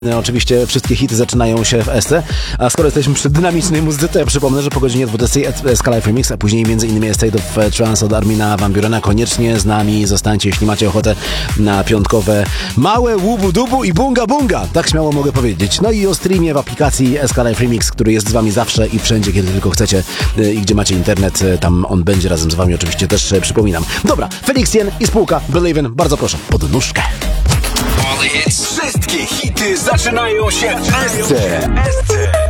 Oczywiście wszystkie hity zaczynają się w Esce, a skoro jesteśmy przy dynamicznej muzyce, to ja przypomnę, że po godzinie 20 Esca Live Remix, a później m.in. State of Trance od Armina van Burena. Koniecznie z nami zostańcie, jeśli macie ochotę na piątkowe małe łubu-dubu i bunga-bunga, tak śmiało mogę powiedzieć. No i o streamie w aplikacji Esca Live Remix, który jest z wami zawsze i wszędzie, kiedy tylko chcecie i gdzie macie internet, tam on będzie razem z wami, oczywiście też przypominam. Dobra, Felix Jen i spółka Believe In, bardzo proszę, pod nóżkę. Wszystkie hity zaczynają się w Esce.